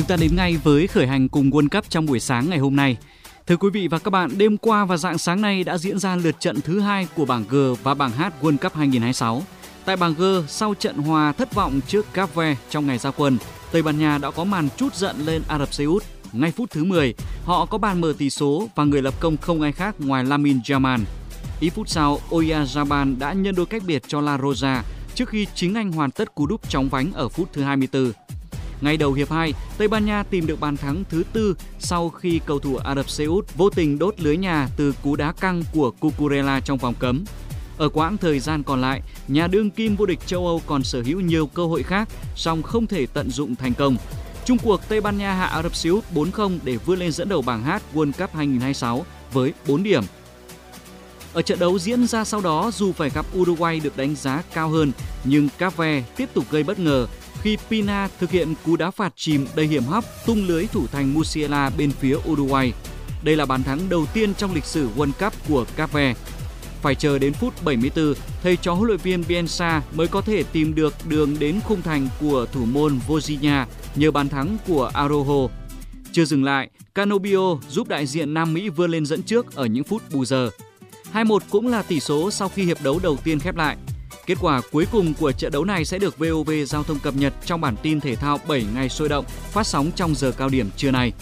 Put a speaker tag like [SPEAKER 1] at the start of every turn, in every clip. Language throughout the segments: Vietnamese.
[SPEAKER 1] Chúng ta đến ngay với khởi hành cùng World Cup trong buổi sáng ngày hôm nay. Thưa quý vị và các bạn, đêm qua và rạng sáng nay đã diễn ra lượt trận thứ 2 của bảng G và bảng H World Cup 2026. Tại bảng G, sau trận hòa thất vọng trước Cape Verde trong ngày ra quân, Tây Ban Nha đã có màn trút giận lên Ả Rập Xê Út. Ngay phút thứ 10, họ có bàn mở tỷ số và người lập công không ai khác ngoài Lamine Yamal. Ít phút sau, Oyarzabal đã nhân đôi cách biệt cho La Roja trước khi chính anh hoàn tất cú đúp chóng vánh ở phút thứ 24. Ngay đầu hiệp 2, Tây Ban Nha tìm được bàn thắng thứ 4 sau khi cầu thủ Ả Rập Xê Út vô tình đốt lưới nhà từ cú đá căng của Cucurella trong vòng cấm. Ở quãng thời gian còn lại, nhà đương kim vô địch châu Âu còn sở hữu nhiều cơ hội khác, song không thể tận dụng thành công. Chung cuộc, Tây Ban Nha hạ Ả Rập Xê Út 4-0 để vươn lên dẫn đầu bảng H World Cup 2026 với 4 điểm. Ở trận đấu diễn ra sau đó, dù phải gặp Uruguay được đánh giá cao hơn, nhưng Cape Verde tiếp tục gây bất ngờ khi Pina thực hiện cú đá phạt chìm đầy hiểm hóc tung lưới thủ thành Musiala bên phía Uruguay. Đây là bàn thắng đầu tiên trong lịch sử World Cup của Cape Verde. Phải chờ đến phút 74, thầy trò huấn luyện viên Bielsa mới có thể tìm được đường đến khung thành của thủ môn Vozinha nhờ bàn thắng của Araujo. Chưa dừng lại, Canobio giúp đại diện Nam Mỹ vươn lên dẫn trước ở những phút bù giờ. 2-1 cũng là tỷ số sau khi hiệp đấu đầu tiên khép lại. Kết quả cuối cùng của trận đấu này sẽ được VOV Giao thông cập nhật trong bản tin thể thao 7 ngày sôi động phát sóng trong giờ cao điểm trưa nay.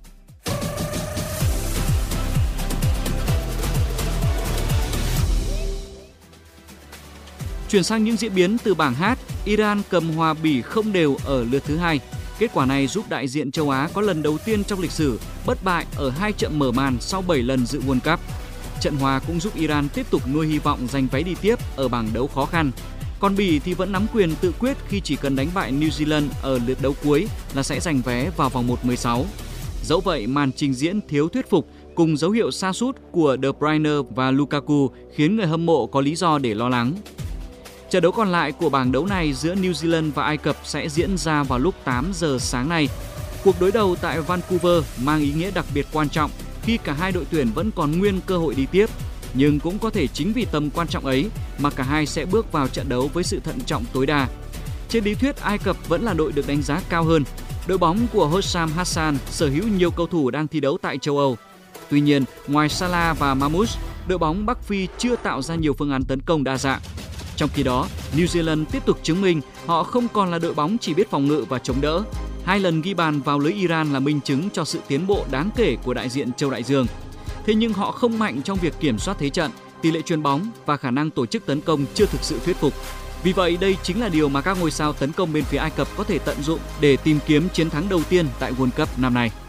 [SPEAKER 1] Chuyển sang những diễn biến từ bảng H, Iran cầm hòa Bỉ không đều ở lượt thứ 2. Kết quả này giúp đại diện châu Á có lần đầu tiên trong lịch sử bất bại ở 2 trận mở màn sau 7 lần dự World Cup. Trận hòa cũng giúp Iran tiếp tục nuôi hy vọng giành vé đi tiếp ở bảng đấu khó khăn. Còn Bỉ thì vẫn nắm quyền tự quyết khi chỉ cần đánh bại New Zealand ở lượt đấu cuối là sẽ giành vé vào vòng 1/16. Dẫu vậy, màn trình diễn thiếu thuyết phục cùng dấu hiệu sa sút của De Bruyne và Lukaku khiến người hâm mộ có lý do để lo lắng. Trận đấu còn lại của bảng đấu này giữa New Zealand và Ai Cập sẽ diễn ra vào lúc 8 giờ sáng nay. Cuộc đối đầu tại Vancouver mang ý nghĩa đặc biệt quan trọng khi cả hai đội tuyển vẫn còn nguyên cơ hội đi tiếp. Nhưng cũng có thể chính vì tầm quan trọng ấy mà cả hai sẽ bước vào trận đấu với sự thận trọng tối đa. Trên lý thuyết, Ai Cập vẫn là đội được đánh giá cao hơn. Đội bóng của Hossam Hassan sở hữu nhiều cầu thủ đang thi đấu tại châu Âu. Tuy nhiên, ngoài Salah và Mahmoud, đội bóng Bắc Phi chưa tạo ra nhiều phương án tấn công đa dạng. Trong khi đó, New Zealand tiếp tục chứng minh họ không còn là đội bóng chỉ biết phòng ngự và chống đỡ. 2 lần ghi bàn vào lưới Iran là minh chứng cho sự tiến bộ đáng kể của đại diện châu Đại Dương. Thế nhưng họ không mạnh trong việc kiểm soát thế trận, tỷ lệ chuyền bóng và khả năng tổ chức tấn công chưa thực sự thuyết phục. Vì vậy, đây chính là điều mà các ngôi sao tấn công bên phía Ai Cập có thể tận dụng để tìm kiếm chiến thắng đầu tiên tại World Cup năm nay.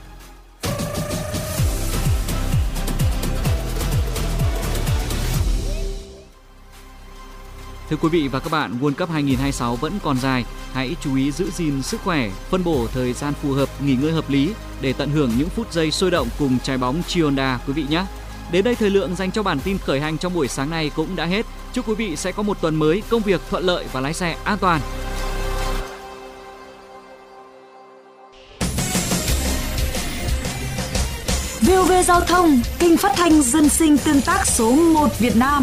[SPEAKER 1] Thưa quý vị và các bạn, World Cup 2026 vẫn còn dài. Hãy chú ý giữ gìn sức khỏe, phân bổ thời gian phù hợp, nghỉ ngơi hợp lý để tận hưởng những phút giây sôi động cùng trái bóng Chionda quý vị nhé. Đến đây thời lượng dành cho bản tin khởi hành trong buổi sáng nay cũng đã hết. Chúc quý vị sẽ có một tuần mới công việc thuận lợi và lái xe an toàn.
[SPEAKER 2] VOV Giao thông, kênh phát thanh dân sinh tương tác số 1 Việt Nam.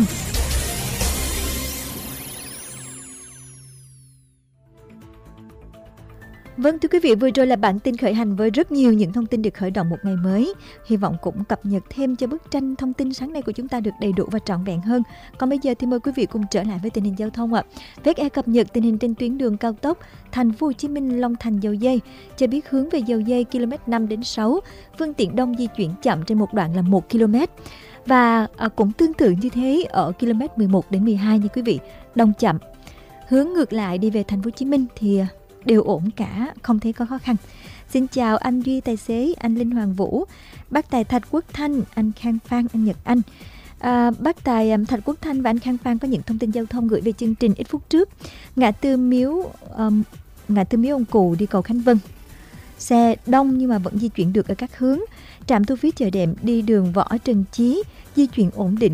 [SPEAKER 3] Vâng, thưa quý vị, vừa rồi là bản tin khởi hành với rất nhiều những thông tin được khởi động một ngày mới. Hy vọng cũng cập nhật thêm cho bức tranh thông tin sáng nay của chúng ta được đầy đủ và trọn vẹn hơn. Còn bây giờ thì mời quý vị cùng trở lại với tình hình giao thông ạ. VSE cập nhật tình hình trên tuyến đường cao tốc Thành phố Hồ Chí Minh Long Thành Dầu Giây, cho biết hướng về Dầu Giây km 5 đến 6, phương tiện đông di chuyển chậm trên một đoạn là 1 km. Và cũng tương tự như thế ở km 11 đến 12 nha quý vị, đông chậm. Hướng ngược lại đi về Thành phố Hồ Chí Minh thì đều ổn cả, không thấy có khó khăn. Xin chào anh Duy tài xế, anh Linh Hoàng Vũ, bác tài Thạch Quốc Thanh, anh Khang Phan, anh Nhật Anh. Bác tài Thạch Quốc Thanh và anh Khang Phan có những thông tin giao thông gửi về chương trình ít phút trước. Ngã tư miếu ông Cụ đi cầu Khánh Vân, xe đông nhưng mà vẫn di chuyển được ở các hướng. Trạm thu phí Chợ Đệm đi đường Võ Trần Chí di chuyển ổn định